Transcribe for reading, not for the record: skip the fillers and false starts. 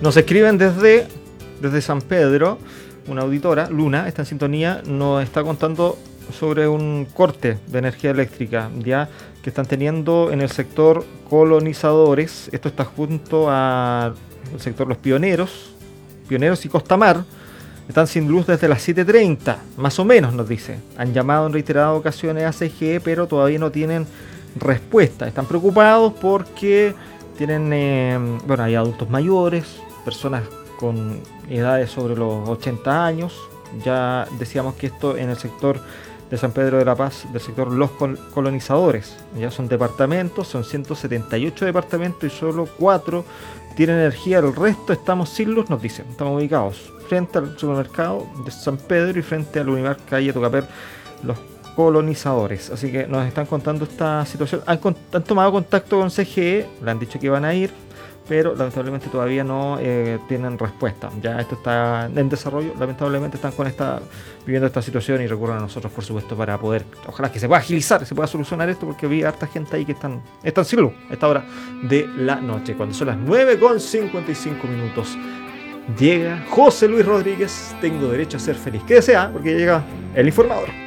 Nos escriben desde San Pedro, una auditora, Luna, está en sintonía, nos está contando sobre un corte de energía eléctrica ya que están teniendo en el sector Colonizadores. Esto está junto al sector Los Pioneros y Costa Mar. Están sin luz desde las 7:30, más o menos, nos dice. Han llamado en reiteradas ocasiones a CGE, pero todavía no tienen respuesta. Están preocupados porque tienen, hay adultos mayores, personas con edades sobre los 80 años. Ya decíamos que esto en el sector de San Pedro de la Paz, del sector Los Colonizadores. Ya son departamentos, son 178 departamentos y solo 4 tienen energía. El resto estamos sin luz, nos dicen. Estamos ubicados frente al supermercado de San Pedro y frente al Unimar calle Tocaper, Los Colonizadores. Así que nos están contando esta situación. Han tomado contacto con CGE, le han dicho que iban a ir, pero lamentablemente todavía no tienen respuesta. Ya esto está en desarrollo, lamentablemente están viviendo esta situación y recurren a nosotros, por supuesto, para poder, ojalá que se pueda agilizar, se pueda solucionar esto, porque vi harta gente ahí que están sin luz a esta hora de la noche, cuando son las 9:55. Llega José Luis Rodríguez, tengo derecho a ser feliz. ¿Qué desea? Porque llega el informador.